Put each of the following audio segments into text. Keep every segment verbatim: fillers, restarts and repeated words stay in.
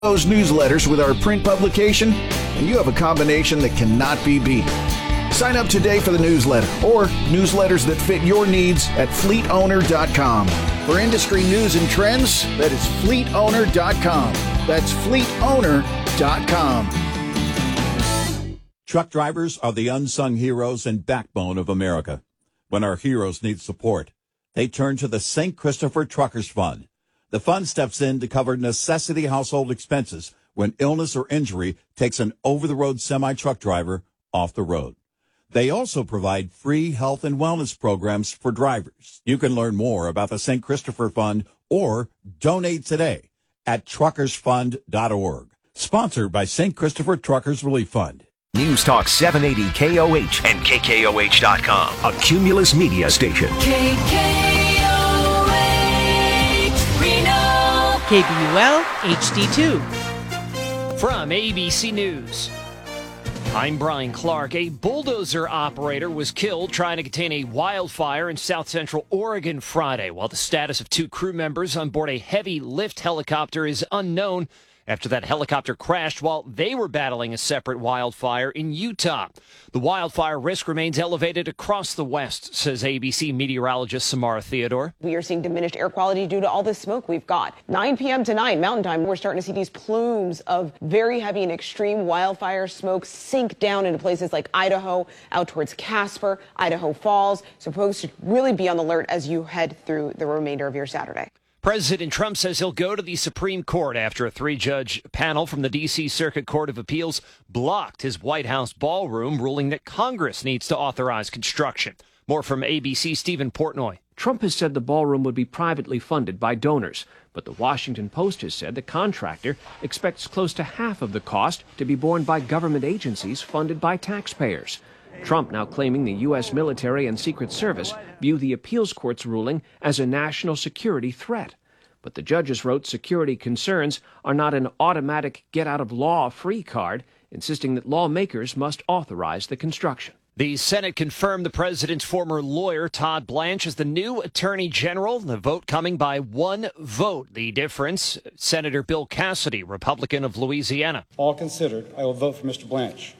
Those newsletters with our print publication, and you have a combination that cannot be beat. Sign up today for the newsletter or newsletters that fit your needs at fleet owner dot com. For industry news and trends, that is fleet owner dot com. That's fleet owner dot com. Truck drivers are the unsung heroes and backbone of America. When our heroes need support, they turn to the Saint Christopher Truckers Fund. The fund steps in to cover necessity household expenses when illness or injury takes an over-the-road semi-truck driver off the road. They also provide free health and wellness programs for drivers. You can learn more about the Saint Christopher Fund or donate today at truckers fund dot org. Sponsored by Saint Christopher Truckers Relief Fund. News Talk seven eighty K O H and K K O H dot com, a Cumulus media station. K K O H, Reno. K B U L H D two. From A B C News, I'm Brian Clark. A bulldozer operator was killed trying to contain a wildfire in south central Oregon Friday, while the status of two crew members on board a heavy lift helicopter is unknown after that helicopter crashed while they were battling a separate wildfire in Utah. The wildfire risk remains elevated across the West, says A B C meteorologist Samara Theodore. We are seeing diminished air quality due to all this smoke we've got. nine p.m. tonight, Mountain Time, we're starting to see these plumes of very heavy and extreme wildfire smoke sink down into places like Idaho, out towards Casper, Idaho Falls. So folks should really be on the alert as you head through the remainder of your Saturday. President Trump says he'll go to the Supreme Court after a three-judge panel from the D C Circuit Court of Appeals blocked his White House ballroom, ruling that Congress needs to authorize construction. More from A B C's Stephen Portnoy. Trump has said the ballroom would be privately funded by donors, but the Washington Post has said the contractor expects close to half of the cost to be borne by government agencies funded by taxpayers. Trump now claiming the U S military and Secret Service view the appeals court's ruling as a national security threat. But the judges wrote security concerns are not an automatic get-out-of-law-free card, insisting that lawmakers must authorize the construction. The Senate confirmed the president's former lawyer, Todd Blanche, as the new attorney general. The vote coming by one vote. The difference, Senator Bill Cassidy, Republican of Louisiana. All considered, I will vote for Mister Blanche.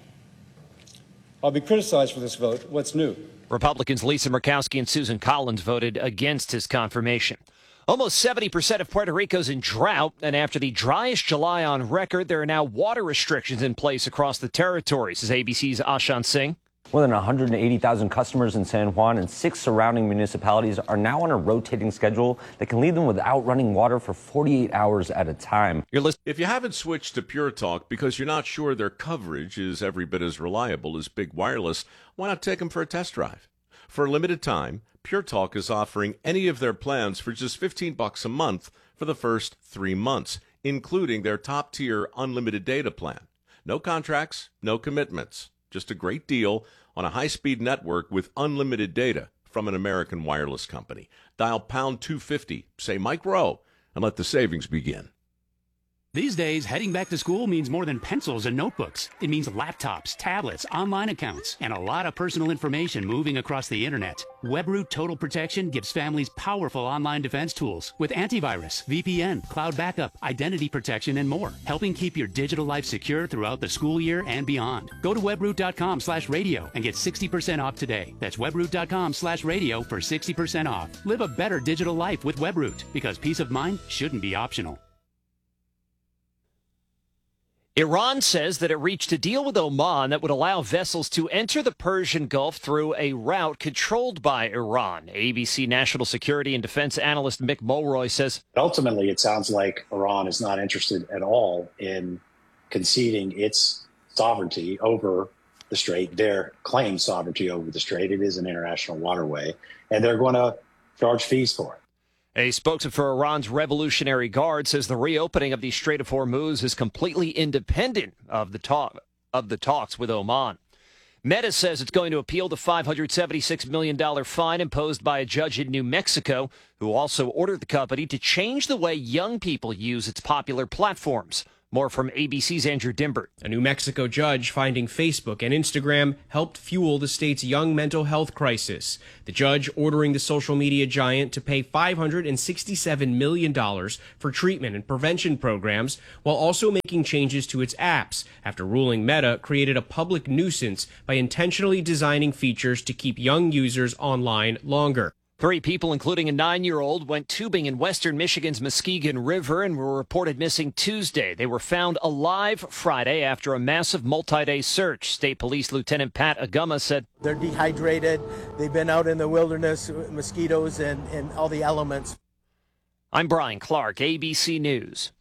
I'll be criticized for this vote. What's new? Republicans Lisa Murkowski and Susan Collins voted against his confirmation. Almost seventy percent of Puerto Rico's in drought, and after the driest July on record, there are now water restrictions in place across the territory, says A B C's Ashan Singh. More than one hundred eighty thousand customers in San Juan and six surrounding municipalities are now on a rotating schedule that can leave them without running water for forty-eight hours at a time. If you haven't switched to Pure Talk because you're not sure their coverage is every bit as reliable as Big Wireless, why not take them for a test drive? For a limited time, Pure Talk is offering any of their plans for just fifteen bucks a month for the first three months, including their top-tier unlimited data plan. No contracts, no commitments, just a great deal on a high-speed network with unlimited data from an American wireless company. Dial pound two fifty, say Mike Rowe, and let the savings begin. These days, heading back to school means more than pencils and notebooks. It means laptops, tablets, online accounts, and a lot of personal information moving across the internet. WebRoot Total Protection gives families powerful online defense tools with antivirus, V P N, cloud backup, identity protection, and more, helping keep your digital life secure throughout the school year and beyond. Go to webroot.com slash radio and get sixty percent off today. That's webroot.com slash radio for sixty percent off. Live a better digital life with WebRoot, because peace of mind shouldn't be optional. Iran says that it reached a deal with Oman that would allow vessels to enter the Persian Gulf through a route controlled by Iran. A B C national security and defense analyst Mick Mulroy says, ultimately, it sounds like Iran is not interested at all in conceding its sovereignty over the strait, their claimed sovereignty over the strait. It is an international waterway, and they're going to charge fees for it. A spokesman for Iran's Revolutionary Guard says the reopening of the Strait of Hormuz is completely independent of the talk of the talks with Oman. Meta says it's going to appeal the five hundred seventy-six million dollars fine imposed by a judge in New Mexico, who also ordered the company to change the way young people use its popular platforms. More from A B C's Andrew Dimbert. A New Mexico judge finding Facebook and Instagram helped fuel the state's young mental health crisis. The judge ordering the social media giant to pay five hundred sixty-seven million dollars for treatment and prevention programs, while also making changes to its apps after ruling Meta created a public nuisance by intentionally designing features to keep young users online longer. Three people, including a nine-year-old, went tubing in western Michigan's Muskegon River and were reported missing Tuesday. They were found alive Friday after a massive multi-day search. State Police Lieutenant Pat Aguma said, "They're dehydrated. They've been out in the wilderness, mosquitoes and, and all the elements." I'm Brian Clark, A B C News.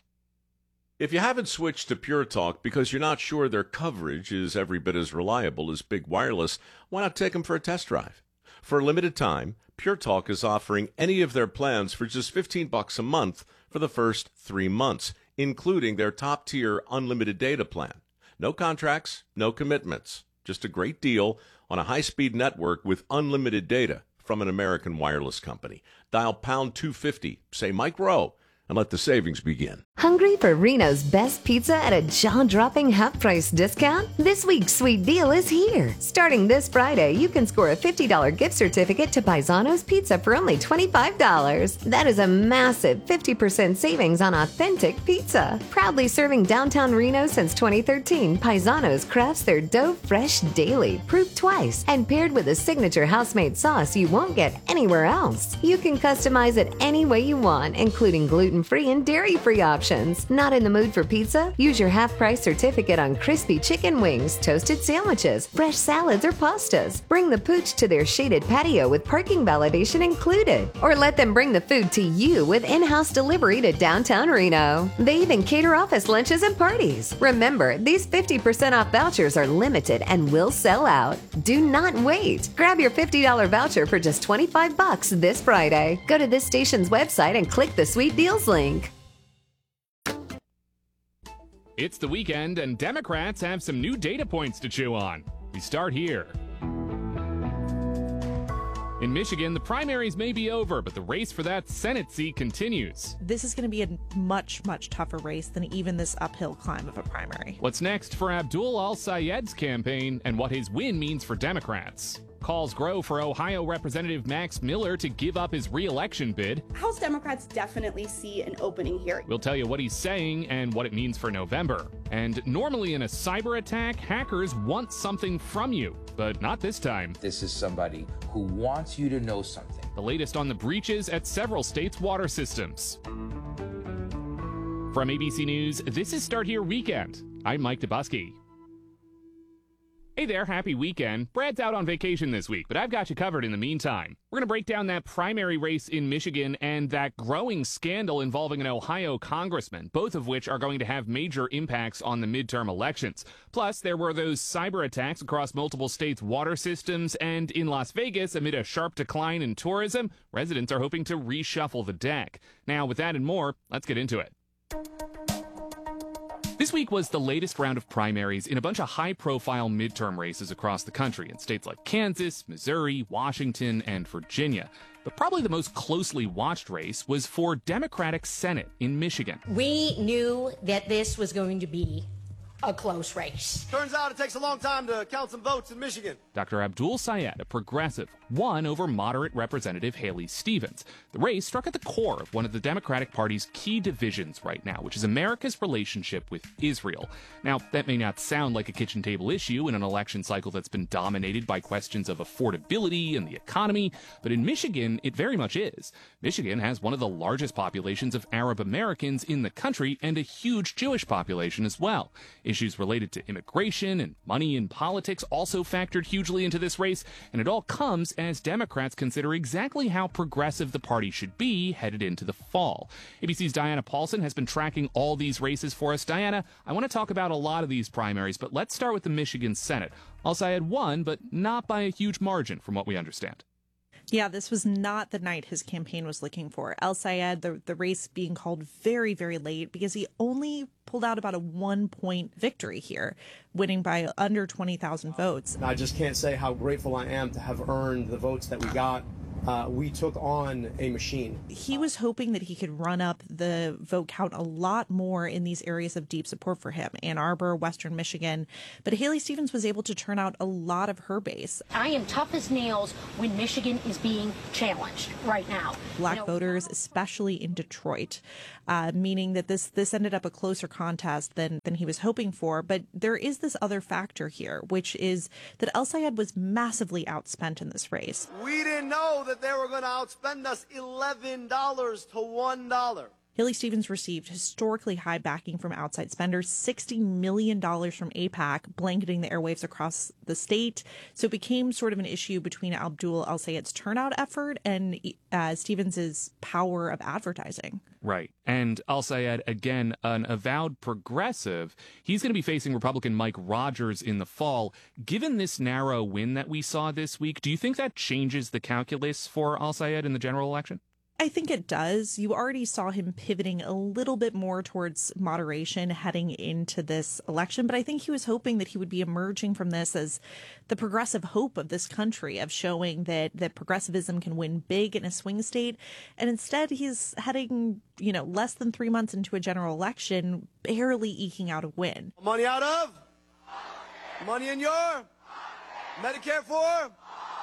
If you haven't switched to Pure Talk because you're not sure their coverage is every bit as reliable as Big Wireless, why not take them for a test drive? For a limited time, Pure Talk is offering any of their plans for just fifteen bucks a month for the first three months, including their top-tier unlimited data plan. No contracts, no commitments, just a great deal on a high-speed network with unlimited data from an American wireless company. Dial pound two fifty, say Mike Rowe, and let the savings begin. Hungry for Reno's best pizza at a jaw-dropping half-price discount? This week's sweet deal is here. Starting this Friday, you can score a fifty dollars gift certificate to Paisano's Pizza for only twenty-five dollars. That is a massive fifty percent savings on authentic pizza. Proudly serving downtown Reno since twenty thirteen, Paisano's crafts their dough fresh daily, proof twice, and paired with a signature house-made sauce you won't get anywhere else. You can customize it any way you want, including gluten-free and dairy-free options. Not in the mood for pizza? Use your half-price certificate on crispy chicken wings, toasted sandwiches, fresh salads, or pastas. Bring the pooch to their shaded patio with parking validation included. Or let them bring the food to you with in-house delivery to downtown Reno. They even cater office lunches and parties. Remember, these fifty percent off vouchers are limited and will sell out. Do not wait. Grab your fifty dollars voucher for just twenty-five bucks this Friday. Go to this station's website and click the Sweet Deals link. It's the weekend, and Democrats have some new data points to chew on. We start here. In Michigan, the primaries may be over, but the race for that Senate seat continues. This is going to be a much, much tougher race than even this uphill climb of a primary. What's next for Abdul Al-Sayed's campaign and what his win means for Democrats? Calls grow for Ohio Representative Max Miller to give up his re-election bid. House Democrats definitely see an opening here. We'll tell you what he's saying and what it means for November. And normally in a cyber attack, hackers want something from you, but not this time. This is somebody who wants you to know something. The latest on the breaches at several states' water systems. From A B C News, this is Start Here Weekend. I'm Mike Dubusky. Hey there, happy weekend. Brad's out on vacation this week, but I've got you covered in the meantime. We're going to break down that primary race in Michigan and that growing scandal involving an Ohio congressman, both of which are going to have major impacts on the midterm elections. Plus, there were those cyber attacks across multiple states' water systems, and in Las Vegas, amid a sharp decline in tourism, residents are hoping to reshuffle the deck. Now, with that and more, let's get into it. This week was the latest round of primaries in a bunch of high-profile midterm races across the country in states like Kansas, Missouri, Washington, and Virginia. But probably the most closely watched race was for Democratic Senate in Michigan. We knew that this was going to be a close race. Turns out it takes a long time to count some votes in Michigan. Doctor Abdul Sayed, a progressive, won over moderate Representative Haley Stevens. The race struck at the core of one of the Democratic Party's key divisions right now, which is America's relationship with Israel. Now, that may not sound like a kitchen table issue in an election cycle that's been dominated by questions of affordability and the economy, but in Michigan, it very much is. Michigan has one of the largest populations of Arab Americans in the country and a huge Jewish population as well. Issues related to immigration and money in politics also factored hugely into this race, and it all comes as Democrats consider exactly how progressive the party should be headed into the fall. A B C's Diana Paulson has been tracking all these races for us. Diana, I want to talk about a lot of these primaries, but let's start with the Michigan Senate. Al-Sayed won, but not by a huge margin from what we understand. Yeah, this was not the night his campaign was looking for. Al-Sayed, the, the race being called very, very late because he only pulled out about a one-point victory here, winning by under twenty thousand votes. I just can't say how grateful I am to have earned the votes that we got uh, we took on a machine. He was hoping that he could run up the vote count a lot more in these areas of deep support for him, Ann Arbor, Western Michigan. But Haley Stevens was able to turn out a lot of her base. I am tough as nails when Michigan is being challenged right now. Black You know, voters, especially in Detroit, uh, meaning that this this ended up a closer contest than, than he was hoping for. But there is this other factor here, which is that El-Sayed was massively outspent in this race. We didn't know that they were going to outspend us eleven dollars to one dollar. Haley Stevens received historically high backing from outside spenders, sixty million dollars from AIPAC, blanketing the airwaves across the state. So it became sort of an issue between Abdul El-Sayed's turnout effort and uh, Stevens's power of advertising. Right. And El-Sayed, again, an avowed progressive, he's going to be facing Republican Mike Rogers in the fall. Given this narrow win that we saw this week, do you think that changes the calculus for El-Sayed in the general election? I think it does. You already saw him pivoting a little bit more towards moderation heading into this election, but I think he was hoping that he would be emerging from this as the progressive hope of this country, of showing that, that progressivism can win big in a swing state. And instead, he's heading, you know, less than three months into a general election, barely eking out a win. Money out of? Money in your? Medicare for?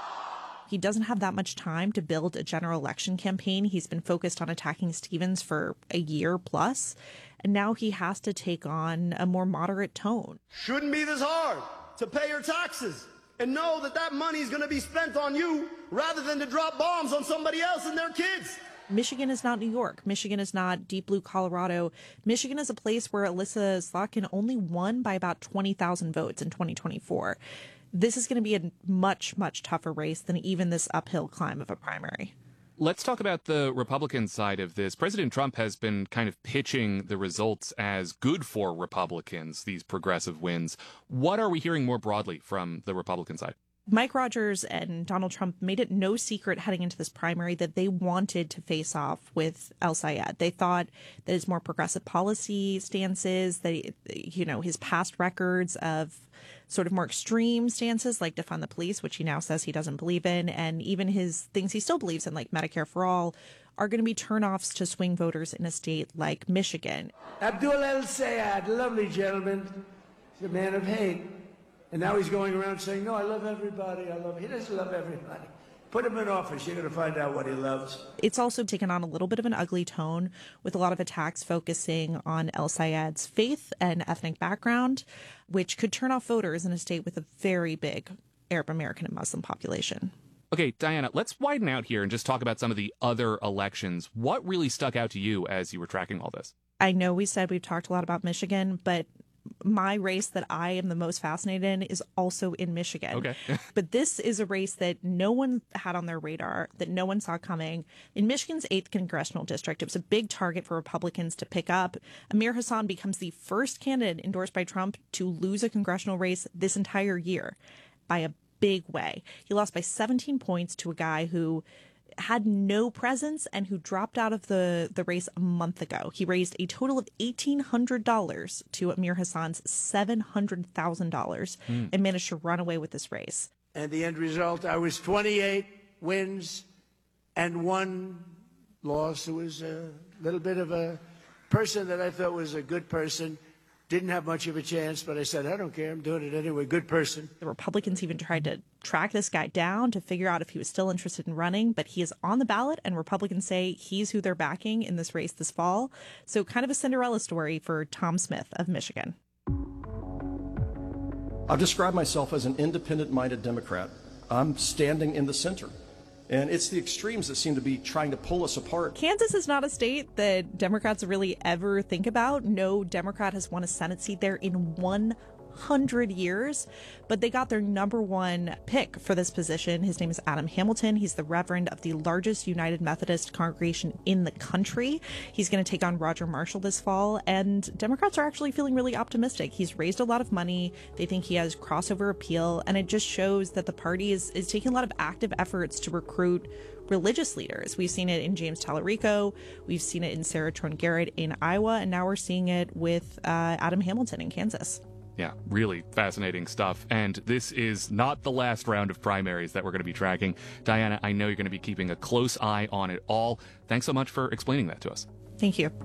He doesn't have that much time to build a general election campaign. He's been focused on attacking Stevens for a year plus, and now he has to take on a more moderate tone. Shouldn't be this hard to pay your taxes and know that that money is going to be spent on you rather than to drop bombs on somebody else and their kids. Michigan is not New York. Michigan is not deep blue Colorado. Michigan is a place where Alyssa Slotkin only won by about twenty thousand votes in twenty twenty-four. This is going to be a much, much tougher race than even this uphill climb of a primary. Let's talk about the Republican side of this. President Trump has been kind of pitching the results as good for Republicans, these progressive wins. What are we hearing more broadly from the Republican side? Mike Rogers and Donald Trump made it no secret heading into this primary that they wanted to face off with El-Sayed. They thought that his more progressive policy stances, that, you know, his past records of sort of more extreme stances like defund the police, which he now says he doesn't believe in, and even his things he still believes in, like Medicare for all, are going to be turnoffs to swing voters in a state like Michigan. Abdul El-Sayed, lovely gentleman, he's a man of hate. And now he's going around saying, no, I love everybody, I love, he doesn't love everybody. Put him in office, you're going to find out what he loves. It's also taken on a little bit of an ugly tone, with a lot of attacks focusing on El-Sayed's faith and ethnic background, which could turn off voters in a state with a very big Arab American and Muslim population. Okay, Diana, let's widen out here and just talk about some of the other elections. What really stuck out to you as you were tracking all this? I know we said we've talked a lot about Michigan, but my race that I am the most fascinated in is also in Michigan. Okay. But this is a race that no one had on their radar, that no one saw coming. In Michigan's eighth congressional district, it was a big target for Republicans to pick up. Amir Hassan becomes the first candidate endorsed by Trump to lose a congressional race this entire year by a big way. He lost by seventeen points to a guy who had no presence and who dropped out of the, the race a month ago. He raised a total of eighteen hundred dollars to Amir Hassan's seven hundred thousand dollars mm. and managed to run away with this race. And the end result, I was twenty-eight wins and one loss. It was a little bit of a person that I thought was a good person. Didn't have much of a chance, but I said, I don't care. I'm doing it anyway. Good person. The Republicans even tried to track this guy down to figure out if he was still interested in running, but he is on the ballot, and Republicans say he's who they're backing in this race this fall. So kind of a Cinderella story for Tom Smith of Michigan. I've described myself as an independent-minded Democrat. I'm standing in the center. And it's the extremes that seem to be trying to pull us apart. Kansas is not a state that Democrats really ever think about. No Democrat has won a Senate seat there in one hundred years, but they got their number one pick for this position. His name is Adam Hamilton. He's the reverend of the largest United Methodist congregation in the country. He's going to take on Roger Marshall this fall, and Democrats are actually feeling really optimistic. He's raised a lot of money. They think he has crossover appeal, and it just shows that the party is, is taking a lot of active efforts to recruit religious leaders. We've seen it in James Tallarico. We've seen it in Sarah Trone Garrett in Iowa, and now we're seeing it with uh, Adam Hamilton in Kansas. Yeah, really fascinating stuff. And this is not the last round of primaries that we're going to be tracking. Diana, I know you're going to be keeping a close eye on it all. Thanks so much for explaining that to us. Thank you.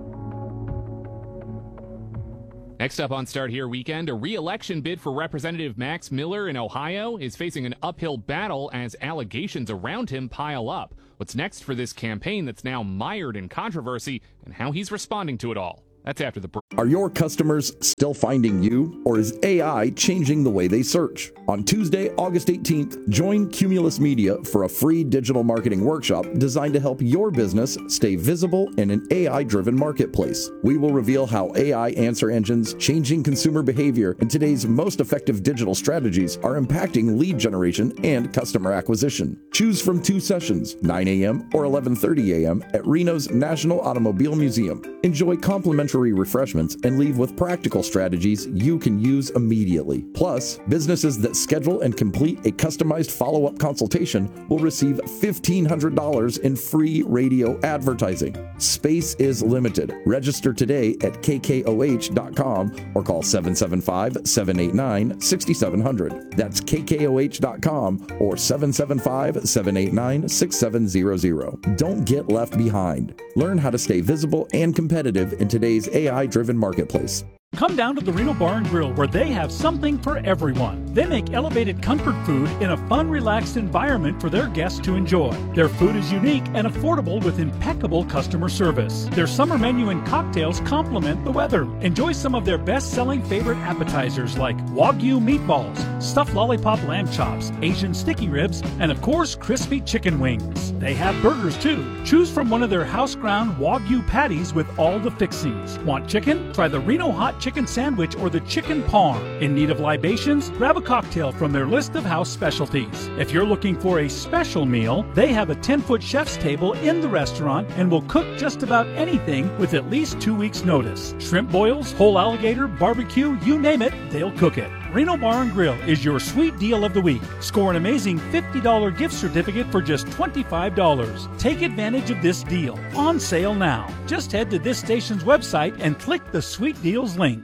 Next up on Start Here Weekend, a re-election bid for Representative Max Miller in Ohio is facing an uphill battle as allegations around him pile up. What's next for this campaign that's now mired in controversy, and how he's responding to it all? That's after the break. Are your customers still finding you, or is A I changing the way they search? On Tuesday, August eighteenth, join Cumulus Media for a free digital marketing workshop designed to help your business stay visible in an A I-driven marketplace. We will reveal how A I answer engines, changing consumer behavior, and today's most effective digital strategies are impacting lead generation and customer acquisition. Choose from two sessions, nine a.m. or eleven thirty a.m. at Reno's National Automobile Museum. Enjoy complimentary refreshments and leave with practical strategies you can use immediately. Plus, businesses that schedule and complete a customized follow-up consultation will receive fifteen hundred dollars in free radio advertising. Space is limited. Register today at k k o h dot com or call seven seven five, seven eight nine, six seven zero zero. That's k k o h dot com or seven seven five, seven eight nine, six seven zero zero. Don't get left behind. Learn how to stay visible and competitive in today's A I-driven marketplace. Come down to the Reno Bar and Grill, where they have something for everyone. They make elevated comfort food in a fun, relaxed environment for their guests to enjoy. Their food is unique and affordable with impeccable customer service. Their summer menu and cocktails complement the weather. Enjoy some of their best-selling favorite appetizers like Wagyu meatballs, stuffed lollipop lamb chops, Asian sticky ribs, and of course, crispy chicken wings. They have burgers too. Choose from one of their house-ground Wagyu patties with all the fixings. Want chicken? Try the Reno Hot Chicken Sandwich or the Chicken Parm. In need of libations? Grab a cocktail from their list of house specialties. If you're looking for a special meal, they have a ten-foot chef's table in the restaurant and will cook just about anything with at least two weeks' notice. Shrimp boils, whole alligator, barbecue, you name it, they'll cook it. Reno Bar and Grill is your sweet deal of the week. Score an amazing fifty dollars gift certificate for just twenty-five dollars. Take advantage of this deal. On sale now. Just head to this station's website and click the Sweet Deals link.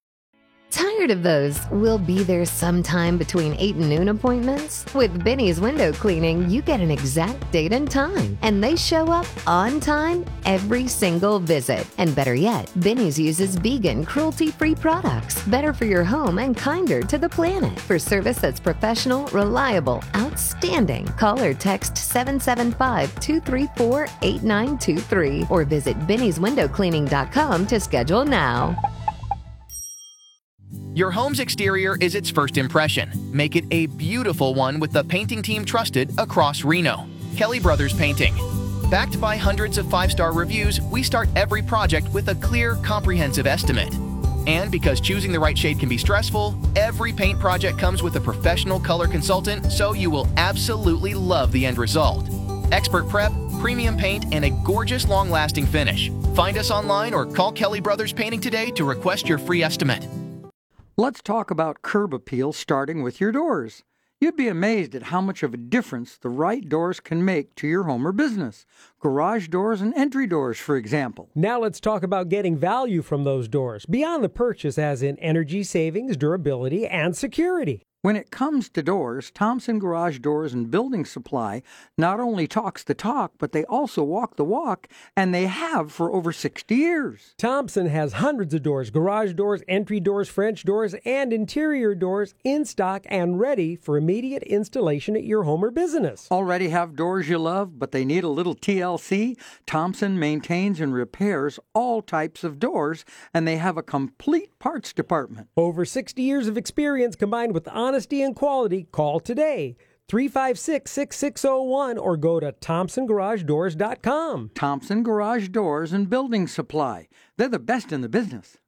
Tired of those "we'll be there sometime between eight and noon" appointments? With Benny's Window Cleaning, you get an exact date and time, and they show up on time every single visit. And better yet, Benny's uses vegan, cruelty-free products, better for your home and kinder to the planet. For service that's professional, reliable, outstanding, call or text seven seven five, two three four, eight nine two three or visit Benny's Window Cleaning dot com to schedule now. Your home's exterior is its first impression. Make it a beautiful one with the painting team trusted across Reno. Kelly Brothers Painting. Backed by hundreds of five-star reviews, we start every project with a clear, comprehensive estimate. And because choosing the right shade can be stressful, every paint project comes with a professional color consultant, so you will absolutely love the end result. Expert prep, premium paint, and a gorgeous, long-lasting finish. Find us online or call Kelly Brothers Painting today to request your free estimate. Let's talk about curb appeal, starting with your doors. You'd be amazed at how much of a difference the right doors can make to your home or business. Garage doors and entry doors, for example. Now let's talk about getting value from those doors, beyond the purchase, as in energy savings, durability, and security. When it comes to doors, Thompson Garage Doors and Building Supply not only talks the talk, but they also walk the walk, and they have for over sixty years. Thompson has hundreds of doors, garage doors, entry doors, French doors, and interior doors in stock and ready for immediate installation at your home or business. Already have doors you love, but they need a little T L C? Thompson maintains and repairs all types of doors, and they have a complete parts department. Over sixty years of experience combined with honesty and quality. Call today, three five six, six six zero one, or go to thompson garage doors dot com. Thompson Garage Doors and Building Supply. They're the best in the business.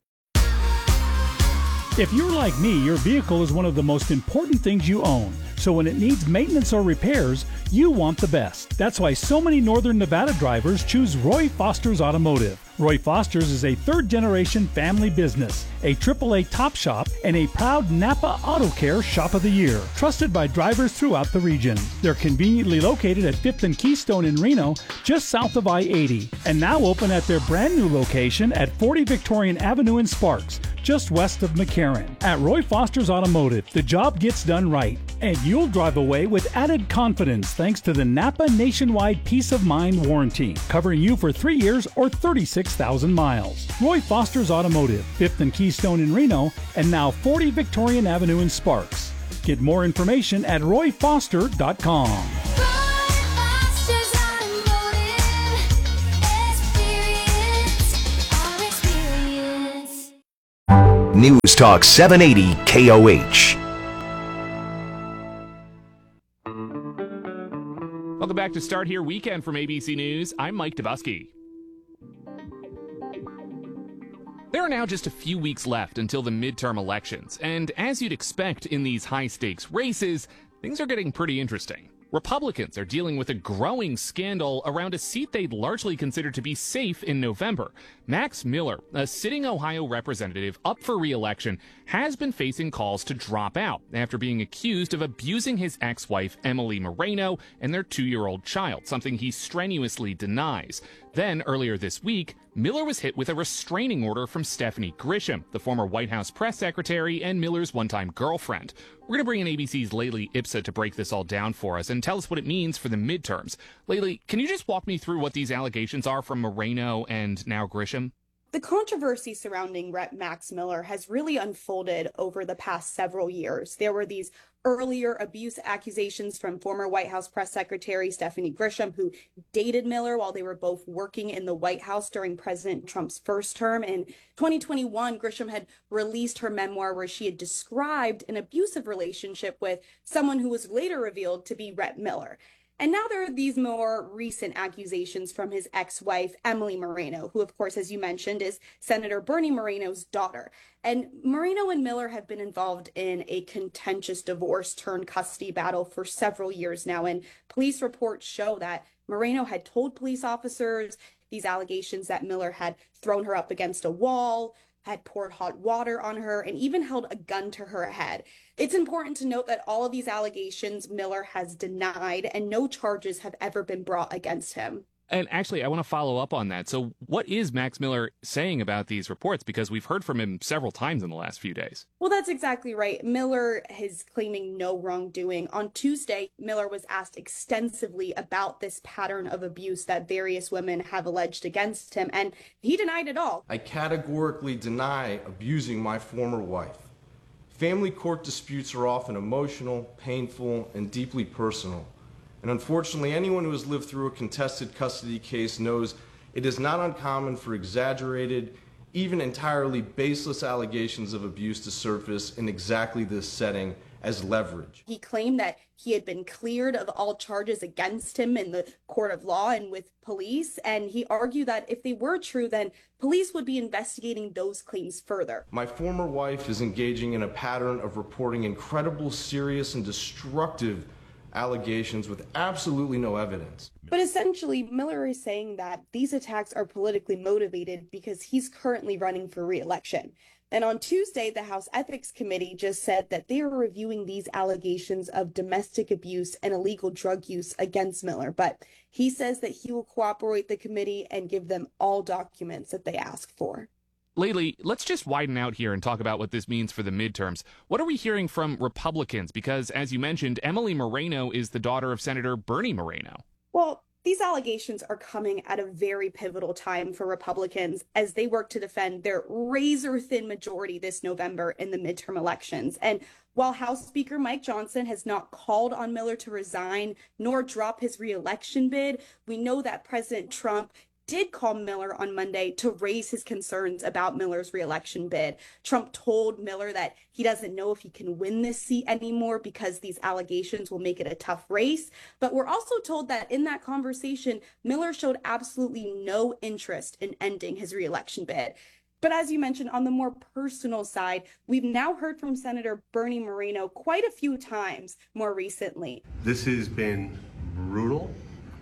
If you're like me, your vehicle is one of the most important things you own. So when it needs maintenance or repairs, you want the best. That's why so many Northern Nevada drivers choose Roy Foster's Automotive. Roy Foster's is a third-generation family business, a triple A top shop, and a proud Napa Auto Care Shop of the Year, trusted by drivers throughout the region. They're conveniently located at fifth and Keystone in Reno, just south of I eighty, and now open at their brand new location at forty Victorian Avenue in Sparks, just west of McCarran. At Roy Foster's Automotive, the job gets done right, and you'll drive away with added confidence thanks to the Napa Nationwide Peace of Mind warranty, covering you for three years or thirty-six thousand miles. Roy Foster's Automotive, fifth and Keystone in Reno, and now forty Victorian Avenue in Sparks. Get more information at roy foster dot com. News Talk seven eighty K O H. Welcome back to Start Here Weekend from A B C News. I'm Mike Dubusky. There are now just a few weeks left until the midterm elections, and as you'd expect in these high-stakes races, things are getting pretty interesting. Republicans are dealing with a growing scandal around a seat they'd largely considered to be safe in November. Max Miller, a sitting Ohio representative up for re-election, has been facing calls to drop out after being accused of abusing his ex-wife Emily Moreno and their two-year-old child, something he strenuously denies. Then, earlier this week, Miller was hit with a restraining order from Stephanie Grisham, the former White House press secretary and Miller's one-time girlfriend. We're going to bring in A B C's Layli Ipsa to break this all down for us and tell us what it means for the midterms. Layli, can you just walk me through what these allegations are from Moreno and now Grisham? The controversy surrounding Rep Max Miller has really unfolded over the past several years. There were these earlier abuse accusations from former White House press secretary Stephanie Grisham, who dated Miller while they were both working in the White House during President Trump's first term. In twenty twenty-one, Grisham had released her memoir where she had described an abusive relationship with someone who was later revealed to be Rep Miller. And now there are these more recent accusations from his ex-wife, Emily Moreno, who, of course, as you mentioned, is Senator Bernie Moreno's daughter. And Moreno and Miller have been involved in a contentious divorce turned custody battle for several years now. And police reports show that Moreno had told police officers these allegations that Miller had thrown her up against a wall, had poured hot water on her, and even held a gun to her head. It's important to note that all of these allegations Miller has denied, and no charges have ever been brought against him. And actually, I want to follow up on that. So what is Max Miller saying about these reports? Because we've heard from him several times in the last few days. Well, that's exactly right. Miller is claiming no wrongdoing. On Tuesday, Miller was asked extensively about this pattern of abuse that various women have alleged against him, and he denied it all. I categorically deny abusing my former wife. Family court disputes are often emotional, painful, and deeply personal. And unfortunately, anyone who has lived through a contested custody case knows it is not uncommon for exaggerated, even entirely baseless allegations of abuse to surface in exactly this setting as leverage. He claimed that he had been cleared of all charges against him in the court of law and with police, and he argued that if they were true, then police would be investigating those claims further. My former wife is engaging in a pattern of reporting incredible, serious, and destructive allegations with absolutely no evidence. But essentially, Miller is saying that these attacks are politically motivated because he's currently running for re-election. And on Tuesday, the House Ethics Committee just said that they are reviewing these allegations of domestic abuse and illegal drug use against Miller. But he says that he will cooperate with the committee and give them all documents that they ask for. Layli, let's just widen out here and talk about what this means for the midterms. What are we hearing from Republicans? Because, as you mentioned, Emily Moreno is the daughter of Senator Bernie Moreno. Well, these allegations are coming at a very pivotal time for Republicans as they work to defend their razor-thin majority this November in the midterm elections. And while House Speaker Mike Johnson has not called on Miller to resign nor drop his re-election bid, we know that President Trump did call Miller on Monday to raise his concerns about Miller's re-election bid. Trump told Miller that he doesn't know if he can win this seat anymore because these allegations will make it a tough race. But we're also told that in that conversation, Miller showed absolutely no interest in ending his re-election bid. But as you mentioned, on the more personal side, we've now heard from Senator Bernie Moreno quite a few times more recently. This has been brutal,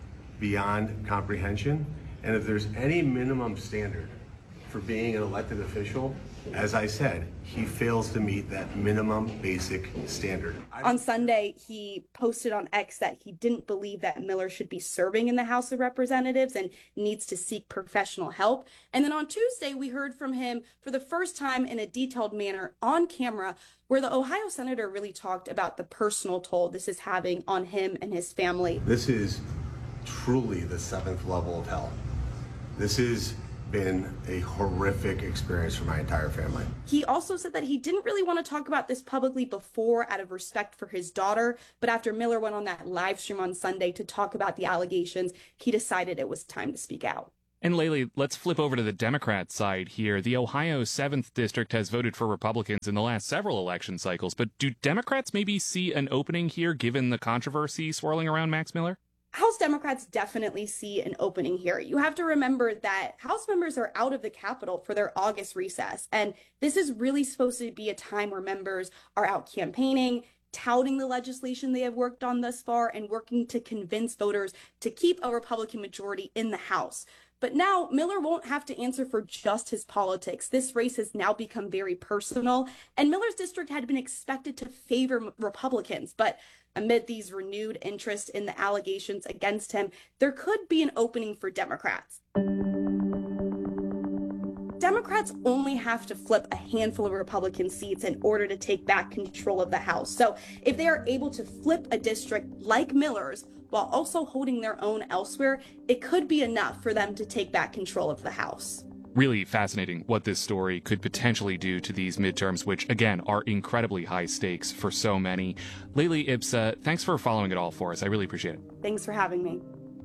beyond comprehension. And if there's any minimum standard for being an elected official as I said, he fails to meet that minimum basic standard. On Sunday, he posted on X that he didn't believe that Miller should be serving in the House of Representatives and needs to seek professional help. And then on Tuesday, we heard from him for the first time in a detailed manner on camera, where the Ohio senator really talked about the personal toll this is having on him and his family. This is truly the seventh level of hell. This has been a horrific experience for my entire family. He also said that he didn't really want to talk about this publicly before out of respect for his daughter, but after Miller went on that live stream on Sunday to talk about the allegations, he decided it was time to speak out. And Laylee, let's flip over to the Democrat side here. The Ohio seventh District has voted for Republicans in the last several election cycles, but do Democrats maybe see an opening here given the controversy swirling around Max Miller? House Democrats definitely see an opening here. You have to remember that House members are out of the Capitol for their August recess, and this is really supposed to be a time where members are out campaigning, touting the legislation they have worked on thus far, and working to convince voters to keep a Republican majority in the House. But now Miller won't have to answer for just his politics. This race has now become very personal, and Miller's district had been expected to favor Republicans. But amid these renewed interest in the allegations against him, there could be an opening for Democrats. Democrats only have to flip a handful of Republican seats in order to take back control of the House. So if they are able to flip a district like Miller's while also holding their own elsewhere, it could be enough for them to take back control of the House. Really fascinating what this story could potentially do to these midterms, which, again, are incredibly high stakes for so many. Laylee Ipsa, thanks for following it all for us. I really appreciate it. Thanks for having me.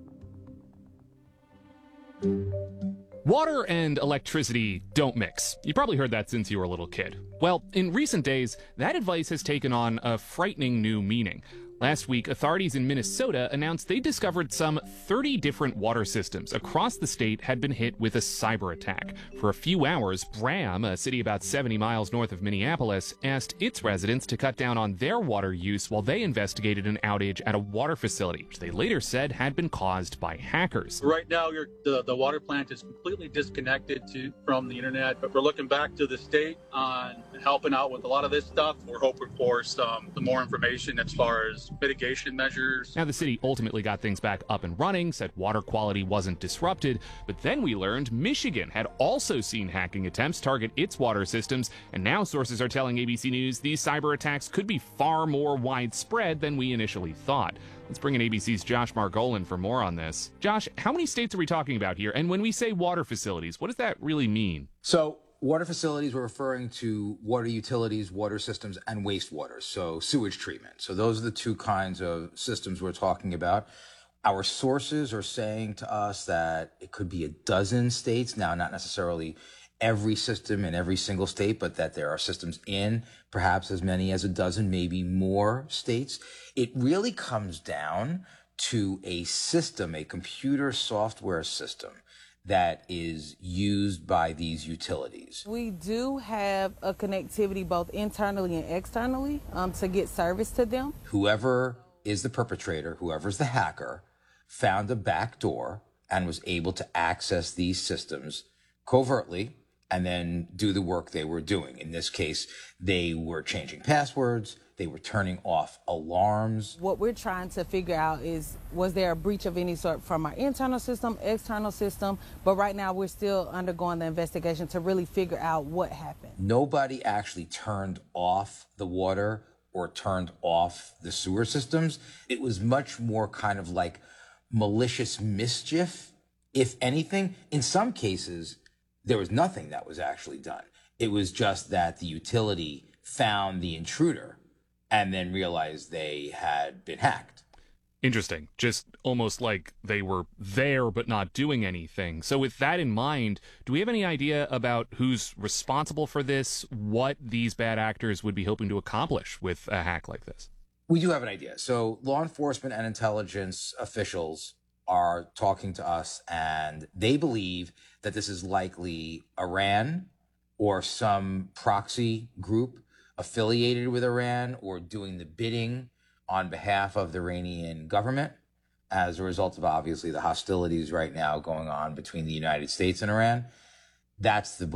Water and electricity don't mix. You probably heard that since you were a little kid. Well, in recent days, that advice has taken on a frightening new meaning. Last week, authorities in Minnesota announced they discovered some thirty different water systems across the state had been hit with a cyber attack. For a few hours, Bram, a city about seventy miles north of Minneapolis, asked its residents to cut down on their water use while they investigated an outage at a water facility, which they later said had been caused by hackers. Right now, you're, the, the water plant is completely disconnected to, from the internet, but we're looking back to the state on helping out with a lot of this stuff. We're hoping for some, some more information as far as mitigation measures. Now, the city ultimately got things back up and running, said water quality wasn't disrupted, but then we learned Michigan had also seen hacking attempts target its water systems, and now sources are telling A B C News these cyber attacks could be far more widespread than we initially thought. Let's bring in A B C's Josh Margolin for more on this. Josh, how many states are we talking about here? And when we say water facilities, what does that really mean? So water facilities, we're referring to water utilities, water systems, and wastewater, so sewage treatment. So those are the two kinds of systems we're talking about. Our sources are saying to us that it could be a dozen states, now not necessarily every system in every single state, but that there are systems in perhaps as many as a dozen, maybe more states. It really comes down to a system, a computer software system that is used by these utilities. We do have a connectivity both internally and externally um, to get service to them. Whoever is the perpetrator, whoever's the hacker, found a back door and was able to access these systems covertly and then do the work they were doing. In this case, they were changing passwords. They were turning off alarms. What we're trying to figure out is, was there a breach of any sort from our internal system, external system? But right now, we're still undergoing the investigation to really figure out what happened. Nobody actually turned off the water or turned off the sewer systems. It was much more kind of like malicious mischief, if anything. In some cases, there was nothing that was actually done. It was just that the utility found the intruder and then realized they had been hacked. Interesting. Just almost like they were there but not doing anything. So with that in mind, do we have any idea about who's responsible for this, what these bad actors would be hoping to accomplish with a hack like this? We do have an idea. So law enforcement and intelligence officials are talking to us, and they believe that this is likely Iran or some proxy group affiliated with Iran or doing the bidding on behalf of the Iranian government as a result of obviously the hostilities right now going on between the United States and Iran. That's the belief.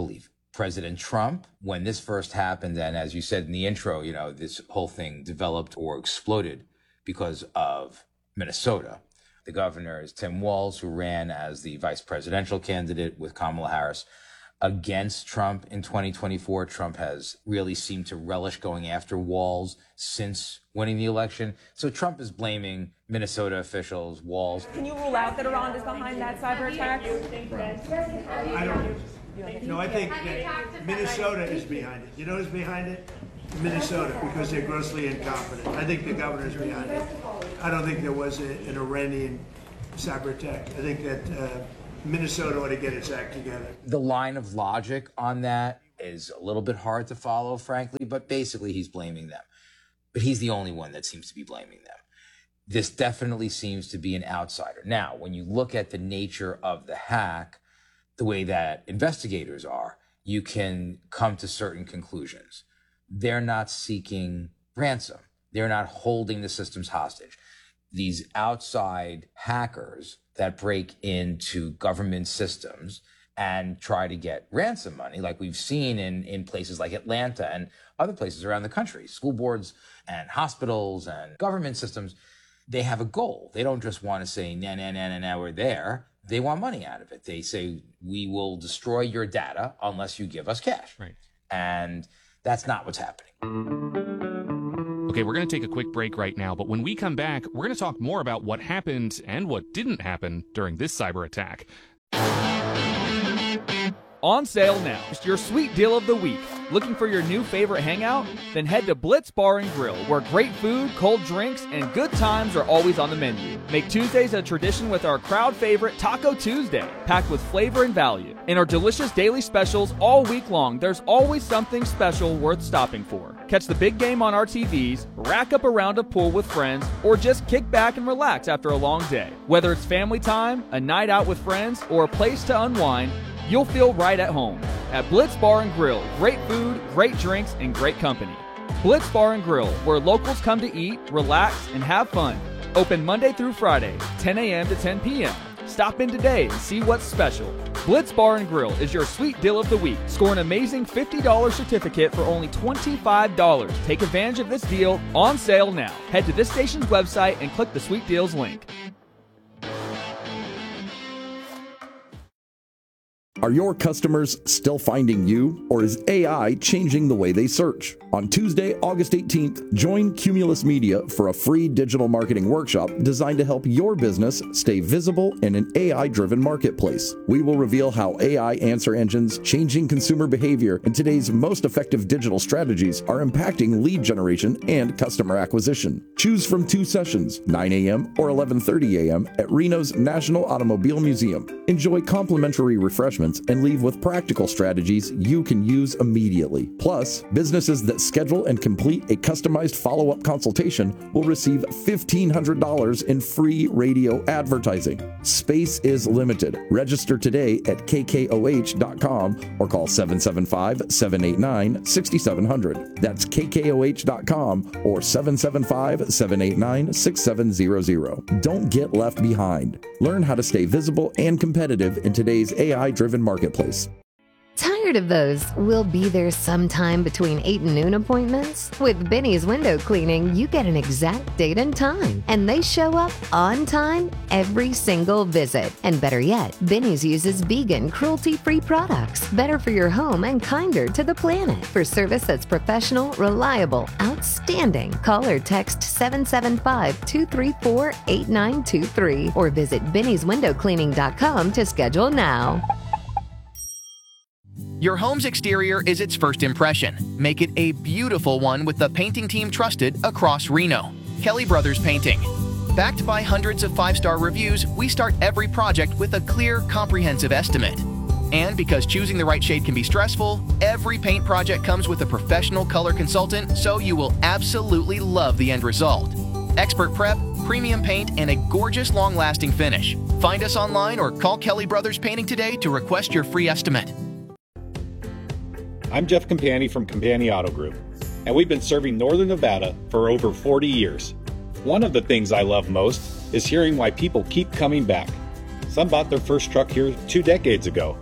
President Trump, when this first happened, and as you said in the intro, you know, this whole thing developed or exploded because of Minnesota. The governor is Tim Walz, who ran as the vice presidential candidate with Kamala Harris against Trump in twenty twenty-four. Trump has really seemed to relish going after Walz since winning the election. So Trump is blaming Minnesota officials, Walz. Can you rule out that Iran is behind that cyber attack? I don't. No, I think that Minnesota is behind it. You know who's behind it? Minnesota, because they're grossly incompetent. I think the governor's behind it. I don't think there was a, an Iranian cyber attack. I think that uh, Minnesota ought to get its act together. The line of logic on that is a little bit hard to follow, frankly, but basically he's blaming them. But he's the only one that seems to be blaming them. This definitely seems to be an outsider. Now, when you look at the nature of the hack, the way that investigators are, you can come to certain conclusions. They're not seeking ransom. They're not holding the systems hostage. These outside hackers that break into government systems and try to get ransom money, like we've seen in, in places like Atlanta and other places around the country, school boards and hospitals and government systems, they have a goal. They don't just want to say, nah, nah, nah, nah, nah, we're there. They want money out of it. They say, we will destroy your data unless you give us cash. Right. And that's not what's happening. Okay, we're going to take a quick break right now, but when we come back, we're going to talk more about what happened and what didn't happen during this cyber attack. On sale now. It's your sweet deal of the week. Looking for your new favorite hangout? Then head to Blitz Bar and Grill, where great food, cold drinks, and good times are always on the menu. Make Tuesdays a tradition with our crowd favorite Taco Tuesday, packed with flavor and value. In our delicious daily specials all week long, there's always something special worth stopping for. Catch the big game on our T Vs, rack up a round of pool with friends, or just kick back and relax after a long day. Whether it's family time, a night out with friends, or a place to unwind, you'll feel right at home. At Blitz Bar and Grill, great food, great drinks, and great company. Blitz Bar and Grill, where locals come to eat, relax, and have fun. Open Monday through Friday, ten a.m. to ten p.m. Stop in today and see what's special. Blitz Bar and Grill is your sweet deal of the week. Score an amazing fifty dollars certificate for only twenty-five dollars. Take advantage of this deal on sale now. Head to this station's website and click the Sweet Deals link. Are your customers still finding you, or is A I changing the way they search? On Tuesday, August eighteenth, join Cumulus Media for a free digital marketing workshop designed to help your business stay visible in an A I-driven marketplace. We will reveal how A I answer engines, changing consumer behavior, and today's most effective digital strategies are impacting lead generation and customer acquisition. Choose from two sessions, nine a.m. or eleven thirty a.m. at Reno's National Automobile Museum. Enjoy complimentary refreshments and leave with practical strategies you can use immediately. Plus, businesses that schedule and complete a customized follow-up consultation will receive fifteen hundred dollars in free radio advertising. Space is limited. Register today at k k o h dot com or call seven seven five, seven eight nine, six seven zero zero. That's k k o h dot com or seven seven five, seven eight nine, six seven zero zero. Don't get left behind. Learn how to stay visible and competitive in today's A I-driven marketplace. Tired of those "we'll be there sometime between eight and noon" appointments? With Benny's Window Cleaning, you get an exact date and time, and they show up on time every single visit. And better yet, Benny's uses vegan, cruelty-free products, better for your home and kinder to the planet. For service that's professional, reliable, outstanding, call or text seven seven five, two three four, eight nine two three or visit bennys window cleaning dot com to schedule now. Your home's exterior is its first impression. Make it a beautiful one with the painting team trusted across Reno. Kelly Brothers Painting. Backed by hundreds of five-star reviews, we start every project with a clear, comprehensive estimate. And because choosing the right shade can be stressful, every paint project comes with a professional color consultant, so you will absolutely love the end result. Expert prep, premium paint, and a gorgeous, long-lasting finish. Find us online or call Kelly Brothers Painting today to request your free estimate. I'm Jeff Campani from Campani Auto Group, and we've been serving Northern Nevada for over forty years. One of the things I love most is hearing why people keep coming back. Some bought their first truck here two decades ago.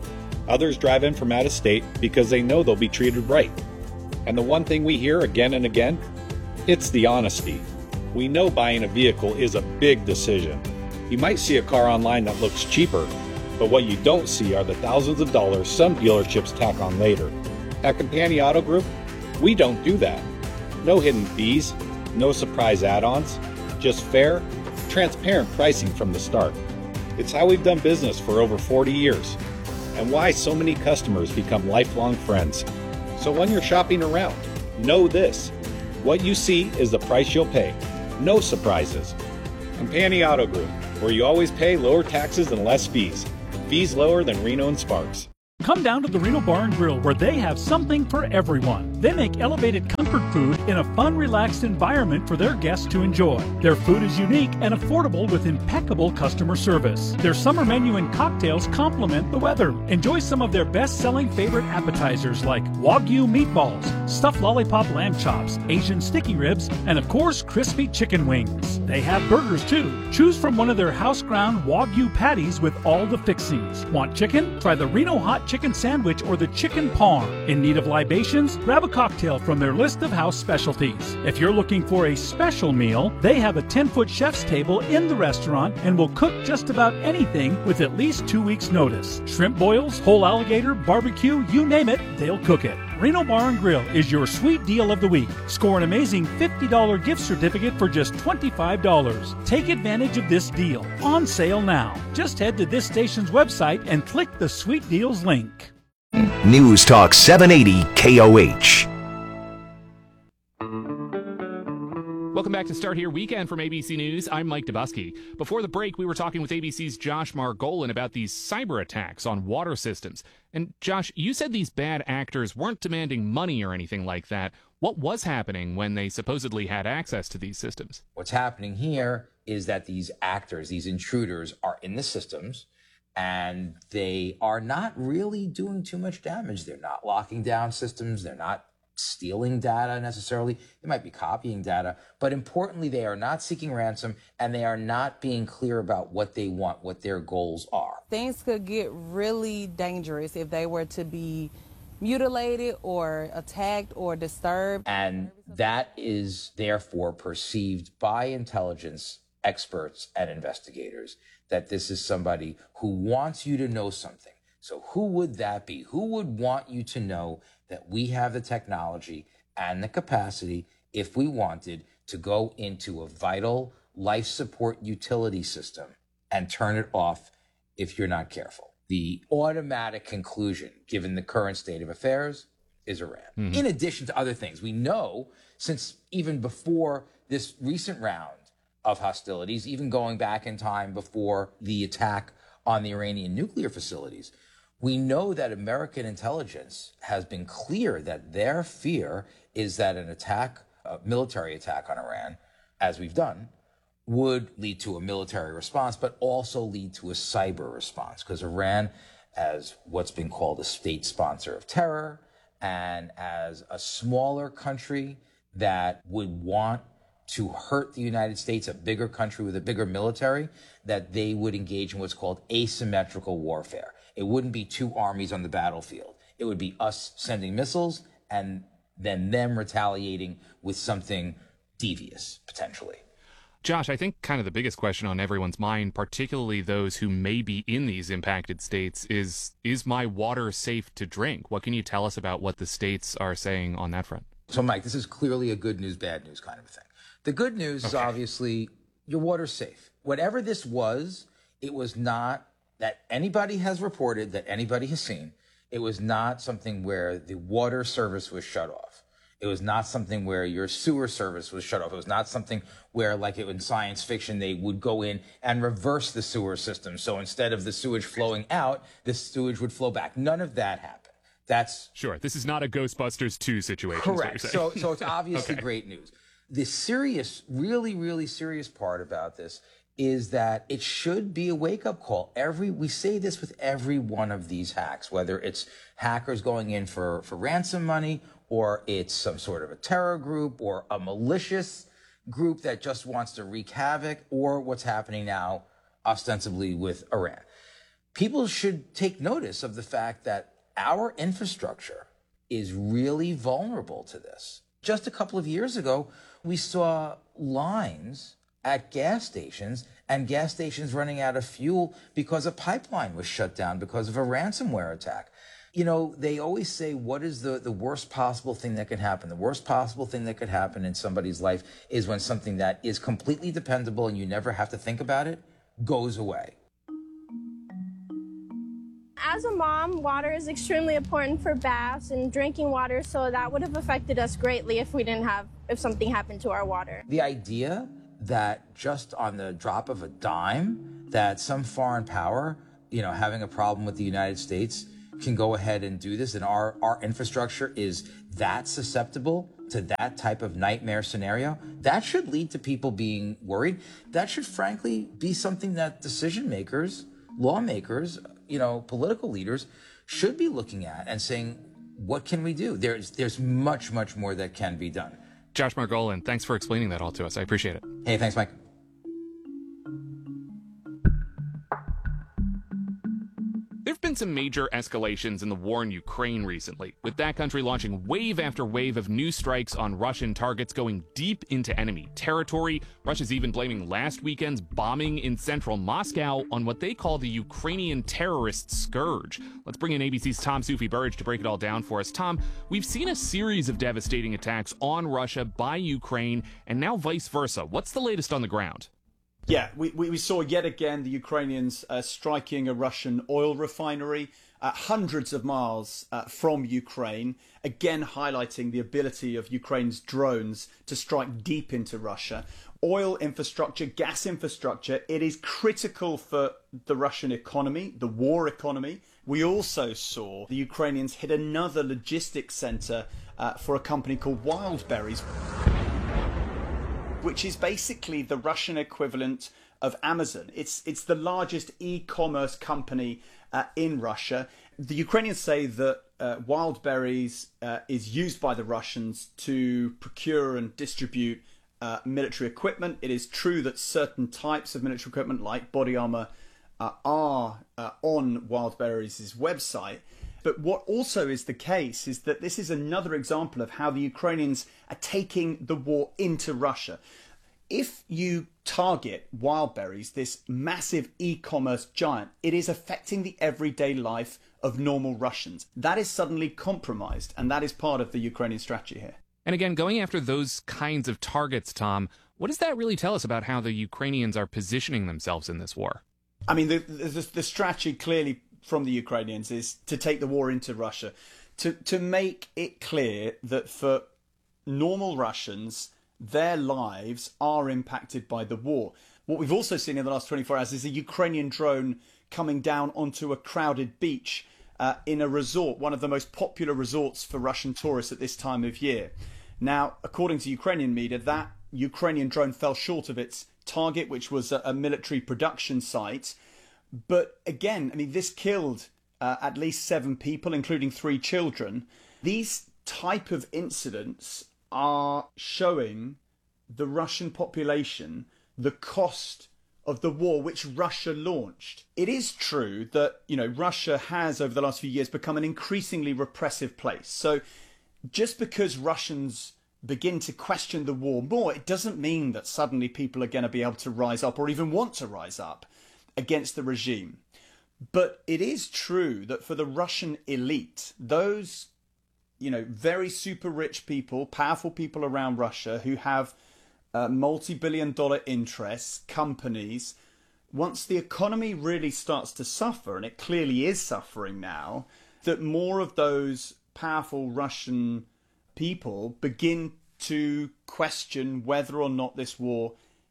Others drive in from out of state because they know they'll be treated right. And the one thing we hear again and again, it's the honesty. We know buying a vehicle is a big decision. You might see a car online that looks cheaper, but what you don't see are the thousands of dollars some dealerships tack on later. At Companion Auto Group, we don't do that. No hidden fees, no surprise add-ons, just fair, transparent pricing from the start. It's how we've done business for over forty years, and why so many customers become lifelong friends. So when you're shopping around, know this. What you see is the price you'll pay. No surprises. Companion Auto Group, where you always pay lower taxes and less fees. Fees lower than Reno and Sparks. Come down to the Reno Bar and Grill where they have something for everyone. They make elevated comfort food in a fun, relaxed environment for their guests to enjoy. Their food is unique and affordable with impeccable customer service. Their summer menu and cocktails complement the weather. Enjoy some of their best-selling favorite appetizers like Wagyu meatballs, stuffed lollipop lamb chops, Asian sticky ribs, and of course, crispy chicken wings. They have burgers too. Choose from one of their house-ground Wagyu patties with all the fixings. Want chicken? Try the Reno Hot Chicken Sandwich or the Chicken Parm. In need of libations? Grab a cocktail from their list of house specialties. If you're looking for a special meal, they have a ten-foot chef's table in the restaurant and will cook just about anything with at least two weeks' notice. Shrimp boils, whole alligator, barbecue, you name it, they'll cook it. Reno Bar and Grill is your sweet deal of the week. Score an amazing fifty dollars gift certificate for just twenty-five dollars. Take advantage of this deal. On sale now. Just head to this station's website and click the Sweet Deals link. News Talk seven eighty K O H. Welcome back to Start Here Weekend from A B C News. I'm Mike Dubusky. Before the break, we were talking with A B C's Josh Margolin about these cyber attacks on water systems. And Josh, you said these bad actors weren't demanding money or anything like that. What was happening when they supposedly had access to these systems? What's happening here is that these actors, these intruders, are in the systems, and they are not really doing too much damage. They're not locking down systems. They're not stealing data necessarily. They might be copying data, but importantly, they are not seeking ransom, and they are not being clear about what they want, what their goals are. Things could get really dangerous if they were to be mutilated or attacked or disturbed. And that is therefore perceived by intelligence experts and investigators that this is somebody who wants you to know something. So who would that be? Who would want you to know that we have the technology and the capacity, if we wanted, to go into a vital life support utility system and turn it off if you're not careful? The automatic conclusion, given the current state of affairs, is Iran. Mm-hmm. In addition to other things, we know since even before this recent round of hostilities, even going back in time before the attack on the Iranian nuclear facilities, we know that American intelligence has been clear that their fear is that an attack, a military attack on Iran, as we've done, would lead to a military response, but also lead to a cyber response, because Iran, as what's been called a state sponsor of terror, and as a smaller country that would want to hurt the United States, a bigger country with a bigger military, that they would engage in what's called asymmetrical warfare. It wouldn't be two armies on the battlefield. It would be us sending missiles and then them retaliating with something devious, potentially. Josh, I think kind of the biggest question on everyone's mind, particularly those who may be in these impacted states, is, is my water safe to drink? What can you tell us about what the states are saying on that front? So, Mike, this is clearly a good news, bad news kind of a thing. The good news okay. is obviously your water's safe. Whatever this was, it was not that anybody has reported, that anybody has seen. It was not something where the water service was shut off. It was not something where your sewer service was shut off. It was not something where, like in science fiction, they would go in and reverse the sewer system. So instead of the sewage flowing out, the sewage would flow back. None of that happened. That's sure. This is not a Ghostbusters two situation. Correct. So, so it's obviously okay. great news. The serious, really, really serious part about this is that it should be a wake-up call. Every we say this with every one of these hacks, whether it's hackers going in for, for ransom money, or it's some sort of a terror group, or a malicious group that just wants to wreak havoc, or what's happening now ostensibly with Iran. people should take notice of the fact that our infrastructure is really vulnerable to this. Just a couple of years ago, we saw lines at gas stations and gas stations running out of fuel because a pipeline was shut down because of a ransomware attack. You know, they always say, what is the, the worst possible thing that could happen? The worst possible thing that could happen in somebody's life is when something that is completely dependable and you never have to think about it goes away. As a mom, water is extremely important for baths and drinking water, so that would have affected us greatly if we didn't have, if something happened to our water. The idea that just on the drop of a dime, that some foreign power, you know, having a problem with the United States can go ahead and do this, and our, our infrastructure is that susceptible to that type of nightmare scenario, that should lead to people being worried. That should frankly be something that decision makers, lawmakers, you know, political leaders should be looking at and saying, what can we do? There's there's much, much more that can be done. Josh Margolin, thanks for explaining that all to us. I appreciate it. Hey, thanks, Mike. There have been some major escalations in the war in Ukraine recently, with that country launching wave after wave of new strikes on Russian targets going deep into enemy territory. Russia's even blaming last weekend's bombing in central Moscow on what they call the Ukrainian terrorist scourge. Let's bring in A B C's Tom Soufi Burridge to break it all down for us. Tom, we've seen a series of devastating attacks on Russia by Ukraine, and now vice versa. What's the latest on the ground? Yeah, we, we saw yet again the Ukrainians uh, striking a Russian oil refinery uh, hundreds of miles uh, from Ukraine, again highlighting the ability of Ukraine's drones to strike deep into Russia. Oil infrastructure, gas infrastructure, it is critical for the Russian economy, the war economy. We also saw the Ukrainians hit another logistics center uh, for a company called Wildberries, which is basically the Russian equivalent of Amazon. It's it's the largest e-commerce company uh, in Russia. The Ukrainians say that uh, Wildberries uh, is used by the Russians to procure and distribute uh, military equipment. It is true that certain types of military equipment, like body armor, uh, are uh, on Wildberries' website. But what also is the case is that this is another example of how the Ukrainians are taking the war into Russia. If you target Wildberries, this massive e-commerce giant, it is affecting the everyday life of normal Russians. That is suddenly compromised, and that is part of the Ukrainian strategy here. And again, going after those kinds of targets, Tom, what does that really tell us about how the Ukrainians are positioning themselves in this war? I mean, the, the, the strategy clearly from the Ukrainians is to take the war into Russia, to to make it clear that for normal Russians, their lives are impacted by the war. What we've also seen in the last twenty-four hours is a Ukrainian drone coming down onto a crowded beach uh, in a resort, one of the most popular resorts for Russian tourists at this time of year. Now, according to Ukrainian media, that Ukrainian drone fell short of its target, which was a, a military production site. But again, I mean, this killed uh, at least seven people, including three children. These type of incidents are showing the Russian population the cost of the war which Russia launched. It is true that, you know, Russia has over the last few years become an increasingly repressive place. So just because Russians begin to question the war more, it doesn't mean that suddenly people are going to be able to rise up or even want to rise up against the regime. But it is true that for the Russian elite, those, you know, very super rich people, powerful people around Russia who have uh, multi-billion dollar interests, companies, once the economy really starts to suffer, and it clearly is suffering now, that more of those powerful Russian people begin to question whether or not this war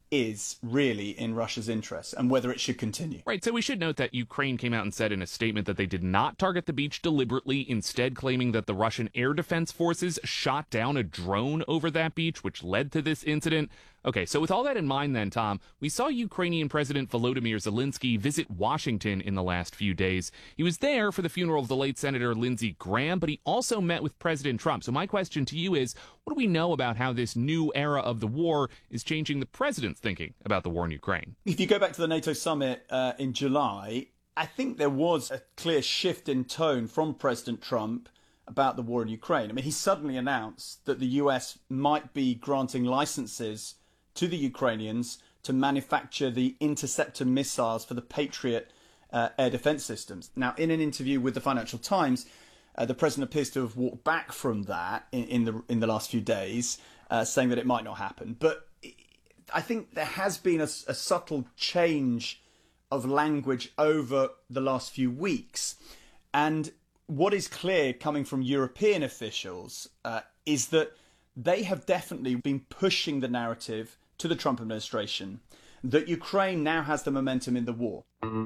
is really in Russia's interest and whether it should continue. Right, so we should note that Ukraine came out and said in a statement that they did not target the beach deliberately, instead claiming that the Russian air defense forces shot down a drone over that beach, which led to this incident. Okay, so with all that in mind then, Tom, we saw Ukrainian President Volodymyr Zelensky visit Washington in the last few days. He was there for the funeral of the late Senator Lindsey Graham, but he also met with President Trump. So my question to you is, what do we know about how this new era of the war is changing the president's thinking about the war in Ukraine? If you go back to the NATO summit uh, in July, I think there was a clear shift in tone from President Trump about the war in Ukraine. I mean, he suddenly announced that the U S might be granting licenses to the Ukrainians to manufacture the interceptor missiles for the Patriot uh, air defense systems. Now, in an interview with the Financial Times, uh, the president appears to have walked back from that in, in the in the last few days, uh, saying that it might not happen. But I think there has been a, a subtle change of language over the last few weeks. And what is clear coming from European officials uh, is that they have definitely been pushing the narrative to the Trump administration that Ukraine now has the momentum in the war.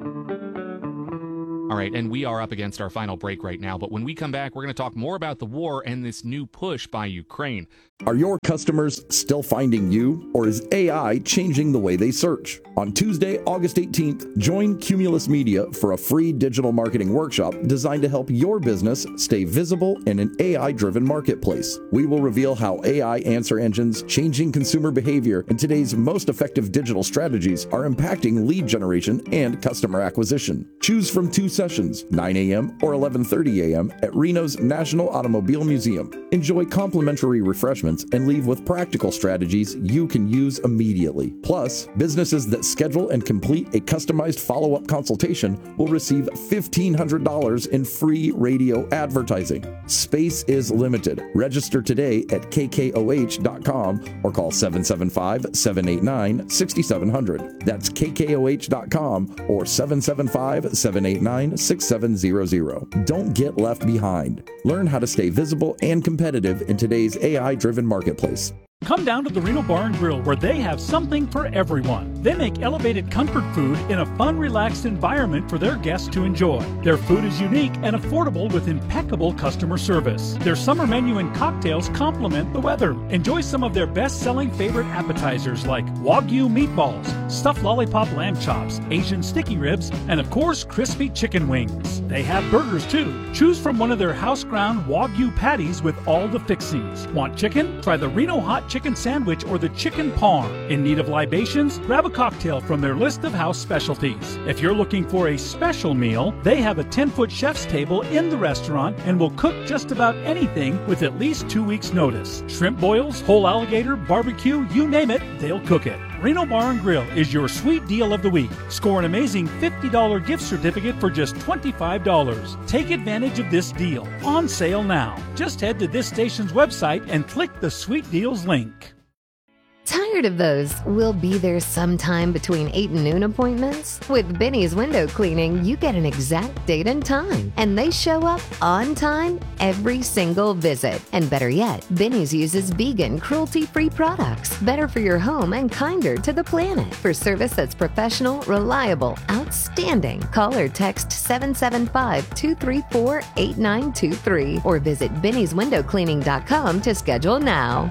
All right, and we are up against our final break right now, but when we come back, we're going to talk more about the war and this new push by Ukraine. Are your customers still finding you, or is A I changing the way they search? On Tuesday, August eighteenth, join Cumulus Media for a free digital marketing workshop designed to help your business stay visible in an A I-driven marketplace. We will reveal how A I answer engines, changing consumer behavior, and today's most effective digital strategies are impacting lead generation and customer acquisition. Choose from two sessions, nine a.m. or eleven thirty a.m. at Reno's National Automobile Museum. Enjoy complimentary refreshments and leave with practical strategies you can use immediately. Plus, businesses that schedule and complete a customized follow-up consultation will receive fifteen hundred dollars in free radio advertising. Space is limited. Register today at k k o h dot com or call seven seven five, seven eight nine, six seven zero zero. That's k k o h dot com or seven seven five, seven eight nine, six seven zero zero. Don't get left behind. Learn how to stay visible and competitive in today's A I-driven marketplace. Come down to the Reno Bar and Grill, where they have something for everyone. They make elevated comfort food in a fun, relaxed environment for their guests to enjoy. Their food is unique and affordable with impeccable customer service. Their summer menu and cocktails complement the weather. Enjoy some of their best-selling favorite appetizers like Wagyu meatballs, stuffed lollipop lamb chops, Asian sticky ribs, and of course, crispy chicken wings. They have burgers too. Choose from one of their house-ground Wagyu patties with all the fixings. Want chicken? Try the Reno Hot Chicken Sandwich or the Chicken Parm. In need of libations? Grab a cocktail from their list of house specialties. If you're looking for a special meal, they have a ten-foot chef's table in the restaurant and will cook just about anything with at least two weeks' notice. Shrimp boils, whole alligator, barbecue, you name it, they'll cook it. Reno Bar and Grill is your sweet deal of the week. Score an amazing fifty dollars gift certificate for just twenty-five dollars. Take advantage of this deal. On sale now. Just head to this station's website and click the Sweet Deals link. Tired of those "we'll be there sometime between eight and noon" appointments? With Benny's Window Cleaning, you get an exact date and time, and they show up on time every single visit. And better yet, Benny's uses vegan, cruelty-free products, better for your home and kinder to the planet. For service that's professional, reliable, outstanding, call or text seven seven five, two three four, eight nine two three or visit bennys window cleaning dot com to schedule now.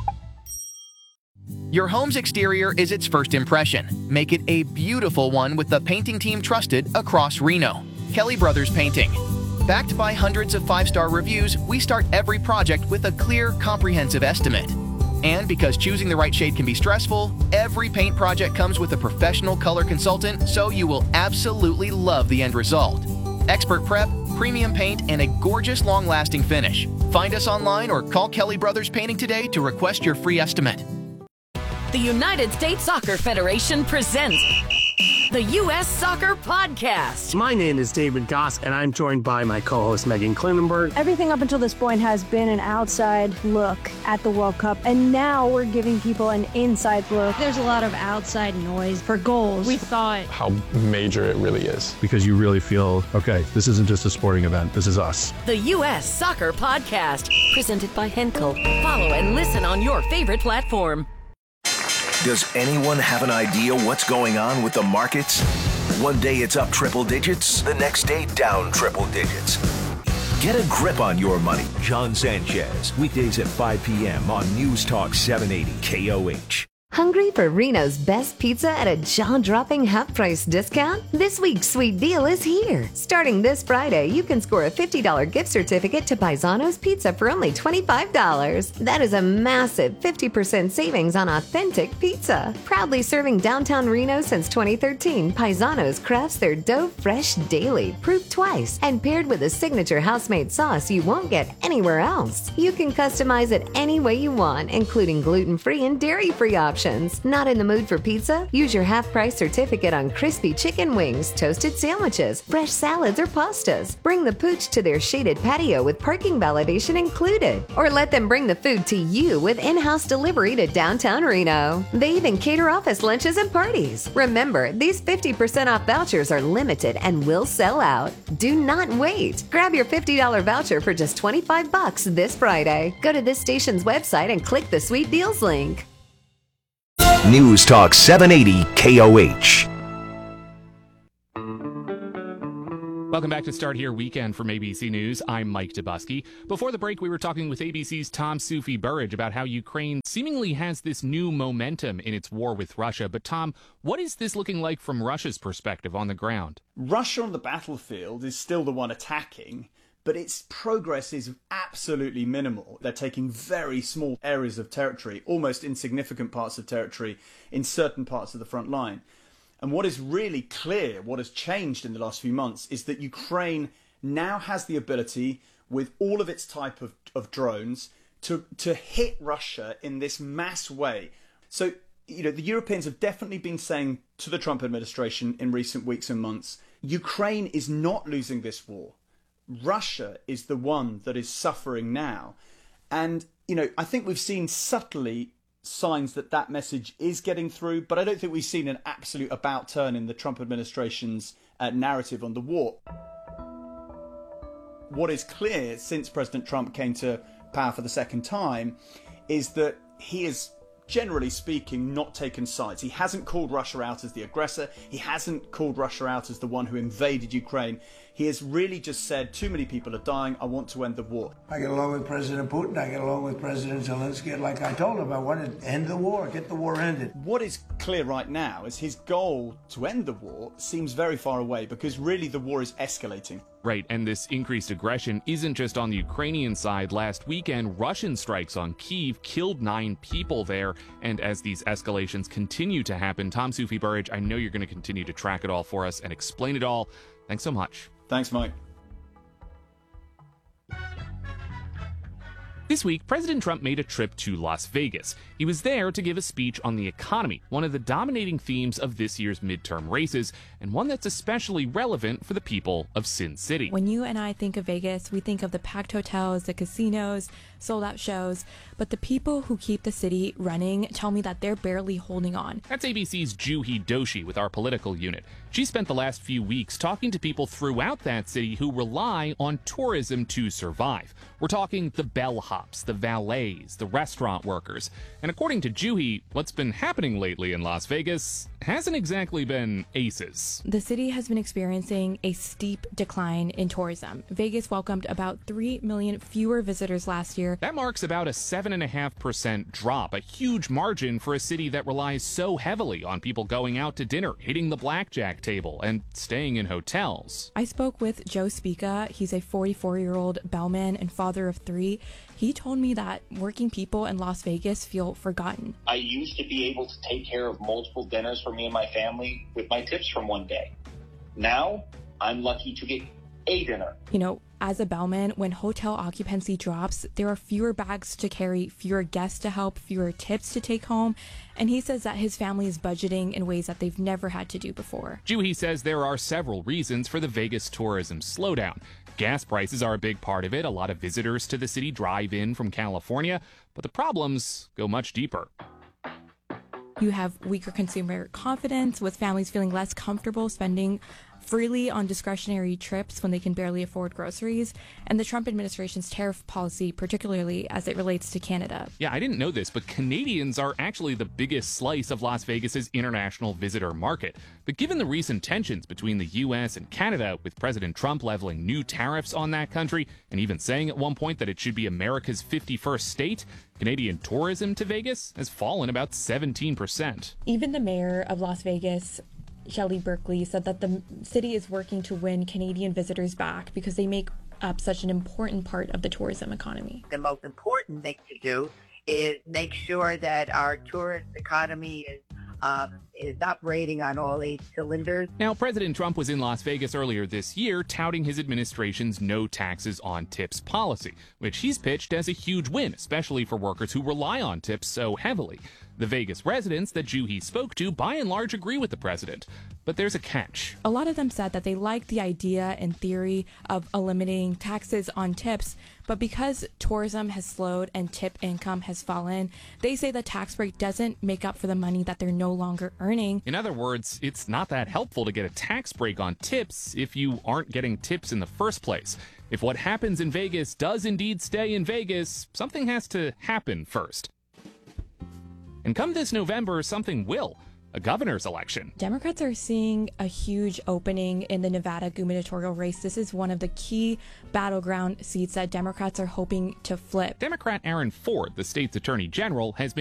Your home's exterior is its first impression. Make it a beautiful one with the painting team trusted across Reno. Kelly Brothers Painting. Backed by hundreds of five-star reviews, we start every project with a clear, comprehensive estimate. And because choosing the right shade can be stressful, every paint project comes with a professional color consultant, so you will absolutely love the end result. Expert prep, premium paint, and a gorgeous, long-lasting finish. Find us online or call Kelly Brothers Painting today to request your free estimate. The United States Soccer Federation presents the U S Soccer Podcast. My name is David Goss, and I'm joined by my co-host Megan Klinenberg. Everything up until this point has been an outside look at the World Cup, and now we're giving people an inside look. There's a lot of outside noise for goals. We thought how major it really is. Because you really feel, okay, this isn't just a sporting event, this is us. The U S Soccer Podcast, presented by Henkel. Follow and listen on your favorite platform. Does anyone have an idea what's going on with the markets? One day it's up triple digits, the next day down triple digits. Get a grip on your money. John Sanchez, weekdays at five p.m. on News Talk seven eighty K O H. Hungry for Reno's best pizza at a jaw-dropping half-price discount? This week's sweet deal is here. Starting this Friday, you can score a fifty dollars gift certificate to Paisano's Pizza for only twenty-five dollars. That is a massive fifty percent savings on authentic pizza. Proudly serving downtown Reno since twenty thirteen, Paisano's crafts their dough fresh daily, proof twice, and paired with a signature house-made sauce you won't get anywhere else. You can customize it any way you want, including gluten-free and dairy-free options. Not in the mood for pizza? Use your half-price certificate on crispy chicken wings, toasted sandwiches, fresh salads, or pastas. Bring the pooch to their shaded patio with parking validation included. Or let them bring the food to you with in-house delivery to downtown Reno. They even cater office lunches and parties. Remember, these fifty percent off vouchers are limited and will sell out. Do not wait. Grab your fifty dollars voucher for just twenty-five bucks this Friday. Go to this station's website and click the Sweet Deals link. News Talk seven eighty K O H. Welcome back to Start Here Weekend from A B C News. I'm Mike Dubusky. Before the break, we were talking with A B C's Tom Sufi Burridge about how Ukraine seemingly has this new momentum in its war with Russia. But Tom, what is this looking like from Russia's perspective on the ground? Russia on the battlefield is still the one attacking, but its progress is absolutely minimal. They're taking very small areas of territory, almost insignificant parts of territory in certain parts of the front line. And what is really clear, what has changed in the last few months, is that Ukraine now has the ability, with all of its type of, of drones, to, to hit Russia in this mass way. So, you know, the Europeans have definitely been saying to the Trump administration in recent weeks and months, Ukraine is not losing this war. Russia is the one that is suffering now. And, you know, I think we've seen subtly signs that that message is getting through, but I don't think we've seen an absolute about turn in the Trump administration's uh, narrative on the war. What is clear since President Trump came to power for the second time is that he is, generally speaking, not taken sides. He hasn't called Russia out as the aggressor. He hasn't called Russia out as the one who invaded Ukraine. He has really just said, too many people are dying, I want to end the war. I get along with President Putin, I get along with President Zelensky, and like I told him, I want to end the war, get the war ended. What is clear right now is his goal to end the war seems very far away, because really the war is escalating. Right, and this increased aggression isn't just on the Ukrainian side. Last weekend, Russian strikes on Kyiv killed nine people there, and as these escalations continue to happen, Tom Sufi Burridge, I know you're going to continue to track it all for us and explain it all. Thanks so much. Thanks, Mike. This week, President Trump made a trip to Las Vegas. He was there to give a speech on the economy, one of the dominating themes of this year's midterm races, and one that's especially relevant for the people of Sin City. When you and I think of Vegas, we think of the packed hotels, the casinos, sold-out shows, but the people who keep the city running tell me that they're barely holding on. That's A B C's Juhi Doshi with our political unit. She spent the last few weeks talking to people throughout that city who rely on tourism to survive. We're talking the bellhops, the valets, the restaurant workers. And according to Juhi, what's been happening lately in Las Vegas hasn't exactly been aces. The city has been experiencing a steep decline in tourism. Vegas welcomed about three million fewer visitors last year. That marks about a seven point five percent drop, a huge margin for a city that relies so heavily on people going out to dinner, hitting the blackjack table, and staying in hotels. I spoke with Joe Spica. He's a forty-four-year-old bellman and father of three. He told me that working people in Las Vegas feel forgotten. I used to be able to take care of multiple dinners for me and my family with my tips from one day. Now, I'm lucky to get a dinner. You know, as a bellman, when hotel occupancy drops, there are fewer bags to carry, fewer guests to help, fewer tips to take home. And he says that his family is budgeting in ways that they've never had to do before. Juhi says there are several reasons for the Vegas tourism slowdown. Gas prices are a big part of it. A lot of visitors to the city drive in from California, but the problems go much deeper. You have weaker consumer confidence, with families feeling less comfortable spending freely on discretionary trips when they can barely afford groceries, and the Trump administration's tariff policy, particularly as it relates to Canada. Yeah, I didn't know this, but Canadians are actually the biggest slice of Las Vegas's international visitor market. But given the recent tensions between the U S and Canada, with President Trump leveling new tariffs on that country and even saying at one point that it should be America's fifty-first state, Canadian tourism to Vegas has fallen about seventeen percent. Even the mayor of Las Vegas, Shelley Berkeley, said that the city is working to win Canadian visitors back because they make up such an important part of the tourism economy. The most important thing to do is make sure that our tourist economy is um, is operating on all eight cylinders. Now, President Trump was in Las Vegas earlier this year touting his administration's no taxes on tips policy, which he's pitched as a huge win, especially for workers who rely on tips so heavily. The Vegas residents that Juhi spoke to by and large agree with the president. But there's a catch. A lot of them said that they like the idea and theory of eliminating taxes on tips, but because tourism has slowed and tip income has fallen, they say the tax break doesn't make up for the money that they're no longer earning. In other words, it's not that helpful to get a tax break on tips if you aren't getting tips in the first place. If what happens in Vegas does indeed stay in Vegas, something has to happen first. And come this November, something will. A governor's election. Democrats are seeing a huge opening in the Nevada gubernatorial race. This is one of the key battleground seats that Democrats are hoping to flip. Democrat Aaron Ford, the state's attorney general, has been